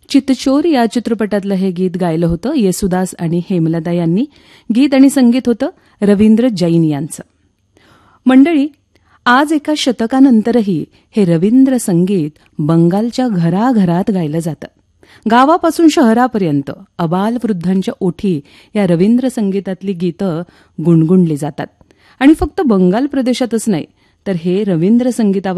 चितचोर या चित्रपटातलं हे गीत गायलं होतं येसुदास आणि हेमलता यांनी. गीत आणि संगीत होतं रवींद्र जैन यांचं. मंडळी, आज एका शतकानंतरही हे रवींद्र संगीत बंगालच्या घराघरात गायलं जातं. गावापासून शहरापर्यंत अबालवृद्धांच्या ओठी या रवींद्र संगीतातली गीतं गुणगुणली जातात. आणि फक्त बंगाल प्रदेशातच नाही, तर हे रवींद्र संगीतावर